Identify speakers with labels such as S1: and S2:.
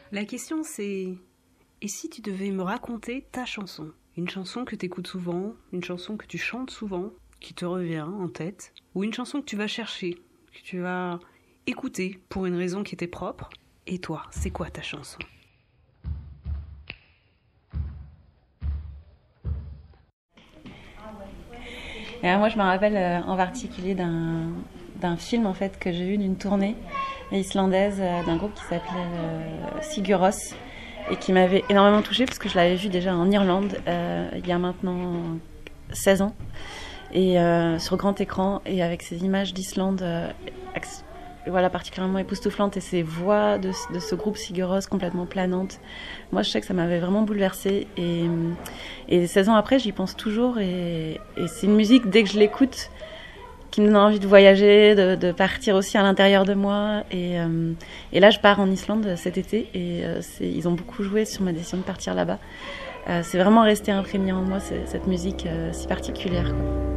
S1: La question c'est, et si tu devais me raconter ta chanson? Une chanson que tu écoutes souvent, une chanson que tu chantes souvent, qui te revient en tête, ou une chanson que tu vas chercher, que tu vas écouter pour une raison qui était propre. Et toi, c'est quoi ta chanson?
S2: Et alors moi, je me rappelle en particulier d'un film en fait que j'ai vu d'une tournée islandaise d'un groupe qui s'appelait Sigur Rós et qui m'avait énormément touchée parce que je l'avais vu déjà en Irlande il y a maintenant 16 ans et sur grand écran et avec ces images d'Islande voilà, particulièrement époustouflantes et ces voix de ce groupe Sigur Rós complètement planantes. Moi, je sais que ça m'avait vraiment bouleversée et 16 ans après, j'y pense toujours et c'est une musique, dès que je l'écoute, qui me donne envie de voyager, de partir aussi à l'intérieur de moi. Et là, je pars en Islande cet été et ils ont beaucoup joué sur ma décision de partir là-bas. C'est vraiment resté imprégné en moi, cette musique si particulière, quoi.